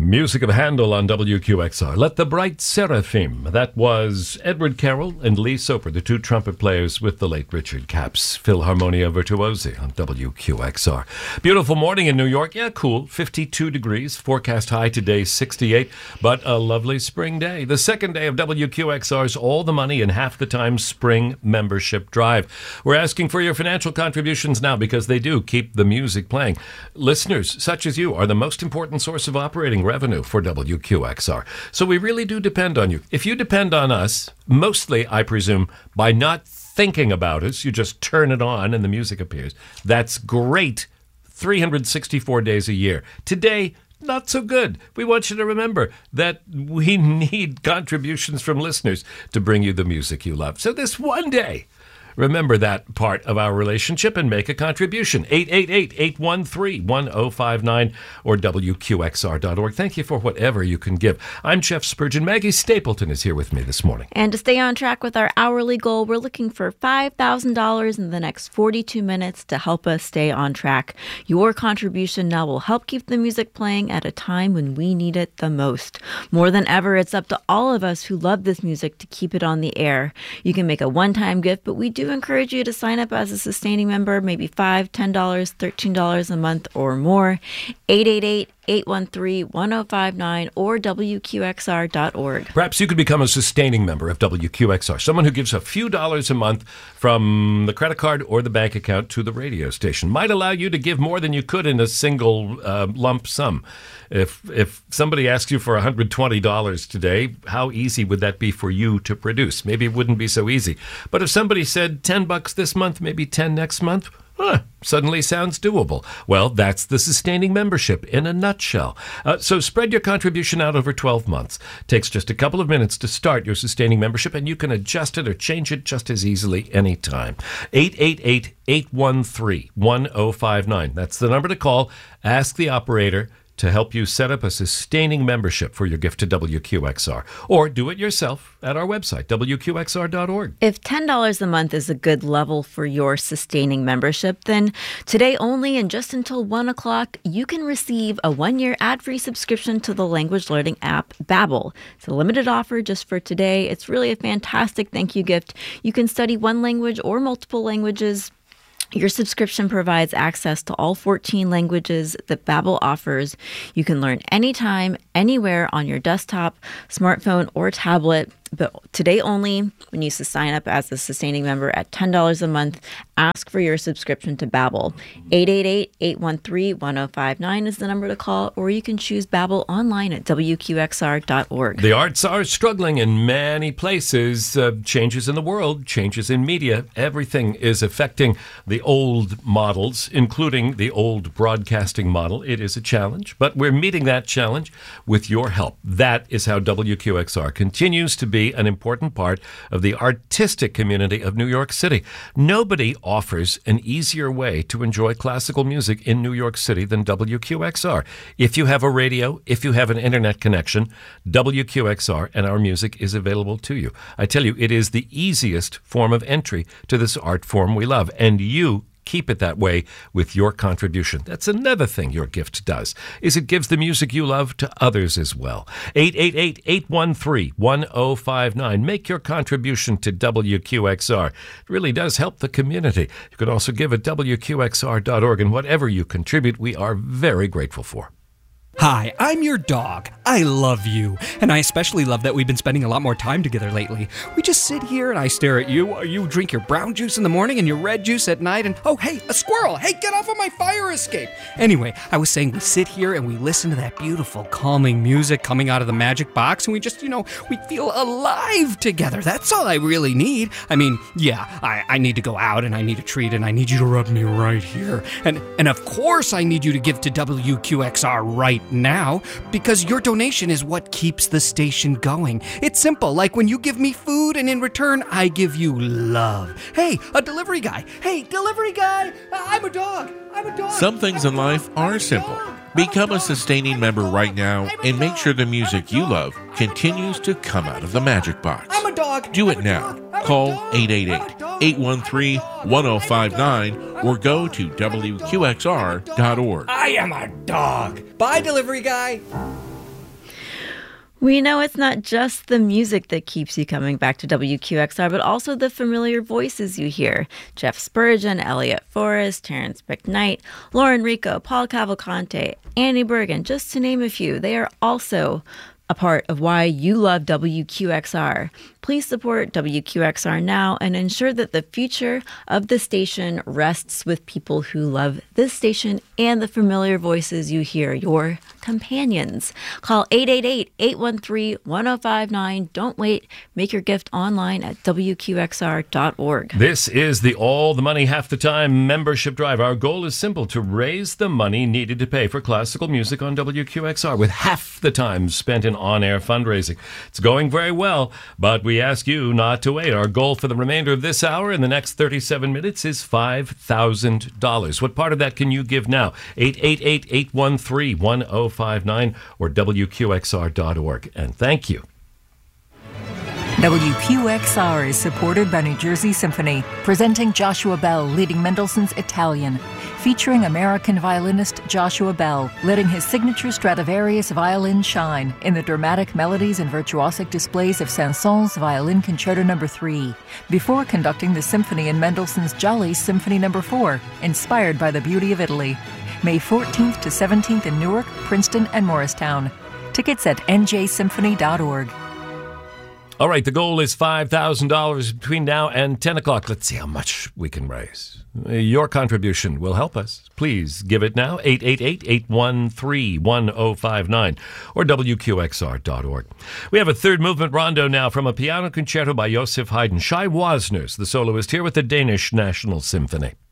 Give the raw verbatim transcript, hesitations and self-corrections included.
Music of Handel on W Q X R. Let the Bright Seraphim. That was Edward Carroll and Lee Soper, the two trumpet players with the late Richard Capps. Philharmonia Virtuosi on W Q X R. Beautiful morning in New York. Yeah, cool. fifty-two degrees. Forecast high today, sixty-eight. But a lovely spring day. The second day of W Q X R's All the Money in Half the Time Spring Membership Drive. We're asking for your financial contributions now because they do keep the music playing. Listeners such as you are the most important source of operating revenue for W Q X R. So we really do depend on you. If you depend on us, mostly, I presume, by not thinking about us, you just turn it on and the music appears. That's great. three hundred sixty-four days a year. Today, not so good. We want you to remember that we need contributions from listeners to bring you the music you love. So this one day, remember that part of our relationship and make a contribution. eight eight eight, eight one three, one oh five nine or W Q X R dot org. Thank you for whatever you can give. I'm Jeff Spurgeon. Maggie Stapleton is here with me this morning. And to stay on track with our hourly goal, we're looking for five thousand dollars in the next forty-two minutes to help us stay on track. Your contribution now will help keep the music playing at a time when we need it the most. More than ever, it's up to all of us who love this music to keep it on the air. You can make a one-time gift, but we do encourage you to sign up as a sustaining member, maybe five dollars, ten dollars, thirteen dollars a month or more. eight eight eight, eight one three, one oh five nine or W Q X R dot org. Perhaps you could become a sustaining member of W Q X R, someone who gives a few dollars a month from the credit card or the bank account to the radio station. Might allow you to give more than you could in a single uh, lump sum. If if somebody asks you for one hundred twenty dollars today, how easy would that be for you to produce? Maybe it wouldn't be so easy. But if somebody said ten bucks this month, maybe ten next month, Huh, suddenly sounds doable. Well, that's the sustaining membership in a nutshell. Uh, so spread your contribution out over twelve months. Takes just a couple of minutes to start your sustaining membership, and you can adjust it or change it just as easily anytime. eight eight eight, eight one three, one oh five nine. That's the number to call. Ask the operator to help you set up a sustaining membership for your gift to W Q X R. Or do it yourself at our website, W Q X R dot org. If ten dollars a month is a good level for your sustaining membership, then today only and just until one o'clock, you can receive a one-year ad-free subscription to the language learning app Babbel. It's a limited offer just for today. It's really a fantastic thank you gift. You can study one language or multiple languages. Your subscription provides access to all fourteen languages that Babbel offers. You can learn anytime, anywhere on your desktop, smartphone, or tablet. But today only, when you sign up as a sustaining member at ten dollars a month, ask for your subscription to Babbel. eight eight eight, eight one three, one oh five nine is the number to call, or you can choose Babbel online at W Q X R dot org. The arts are struggling in many places. Uh, changes in the world, changes in media. Everything is affecting the old models, including the old broadcasting model. It is a challenge, but we're meeting that challenge with your help. That is how W Q X R continues to be an important part of the artistic community of New York City. Nobody offers an easier way to enjoy classical music in New York City than W Q X R. If you have a radio, if you have an internet connection, W Q X R and our music is available to you. I tell you, it is the easiest form of entry to this art form we love, and you keep it that way with your contribution. That's another thing your gift does, is it gives the music you love to others as well. eight eight eight, eight one three, one oh five nine. Make your contribution to W Q X R. It really does help the community. You can also give at W Q X R dot org, and whatever you contribute, we are very grateful for. Hi, I'm your dog. I love you. And I especially love that we've been spending a lot more time together lately. We just sit here and I stare at you while you drink your brown juice in the morning and your red juice at night. And, oh, hey, a squirrel. Hey, get off of my fire escape. Anyway, I was saying we sit here and we listen to that beautiful, calming music coming out of the magic box. And we just, you know, we feel alive together. That's all I really need. I mean, yeah, I, I need to go out and I need a treat and I need you to rub me right here. And, and of course I need you to give to W Q X R right now, because your donation is what keeps the station going. It's simple, like when you give me food and in return I give you love. Hey, a delivery guy. Hey, delivery guy. I'm a dog. I'm a dog. Some things in life are simple. Become a sustaining member right now and make sure the music you love continues to come out of the magic box. I'm a dog. Do it now. Call eight eight eight, eight one three, one oh five nine or go to W Q X R dot org. I am a dog. Bye, delivery guy. We know it's not just the music that keeps you coming back to W Q X R, but also the familiar voices you hear. Jeff Spurgeon, Elliot Forrest, Terrence McKnight, Lauren Rico, Paul Cavalcante, Annie Bergen, just to name a few. They are also a part of why you love W Q X R. Please support W Q X R now and ensure that the future of the station rests with people who love this station and the familiar voices you hear, your companions. Call eight eight eight, eight one three, one zero five nine. Don't wait. Make your gift online at W Q X R dot org. This is the All the Money Half the Time membership drive. Our goal is simple: to raise the money needed to pay for classical music on W Q X R with half the time spent in on-air fundraising. It's going very well, but we ask you not to wait. Our goal for the remainder of this hour in the next thirty-seven minutes is five thousand dollars. What part of that can you give now? eight eight eight, eight one three, one zero five nine or W Q X R dot org. And thank you. W Q X R is supported by New Jersey Symphony, presenting Joshua Bell leading Mendelssohn's Italian, featuring American violinist Joshua Bell letting his signature Stradivarius violin shine in the dramatic melodies and virtuosic displays of Saint-Saëns Violin Concerto Number three, before conducting the symphony in Mendelssohn's Jolly Symphony Number four, inspired by the beauty of Italy. May fourteenth to seventeenth in Newark, Princeton, and Morristown. Tickets at N J symphony dot org. All right, the goal is five thousand dollars between now and ten o'clock. Let's see how much we can raise. Your contribution will help us. Please give it now, eight eight eight, eight one three, one zero five nine or W Q X R dot org. We have a third movement rondo now from a piano concerto by Joseph Haydn. Shai Wasner's the soloist here with the Danish National Symphony.